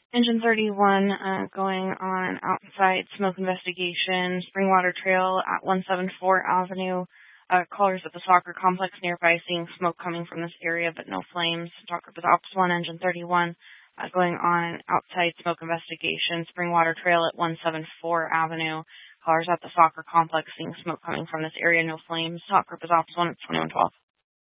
Engine 31 going on outside smoke investigation, Springwater Trail at 174 Avenue. Callers at the soccer complex nearby seeing smoke coming from this area, but no flames. Talk group is Ops 1, Engine 31 going on outside smoke investigation, Springwater Trail at 174 Avenue. Callers at the soccer complex seeing smoke coming from this area, no flames. Talk group is Ops 1 at 2112.